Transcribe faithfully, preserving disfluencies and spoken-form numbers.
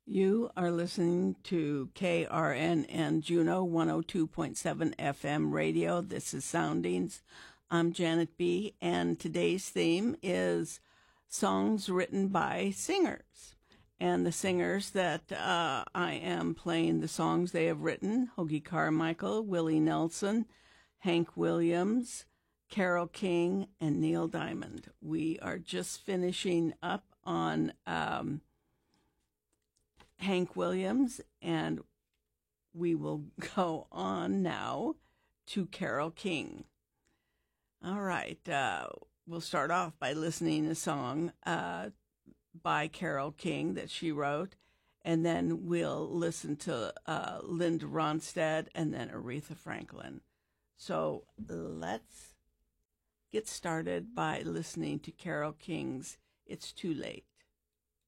You are listening to K R N N Juneau one oh two point seven F M radio. This is Soundings. I'm Janet B., and today's theme is songs written by singers. And the singers that uh, I am playing the songs they have written: Hoagy Carmichael, Willie Nelson, Hank Williams, Carole King, and Neil Diamond. We are just finishing up on um, Hank Williams, and we will go on now to Carole King. All right, uh, we'll start off by listening to a song uh, by Carole King that she wrote, and then we'll listen to uh, Linda Ronstadt and then Aretha Franklin. So let's get started by listening to Carole King's It's Too Late.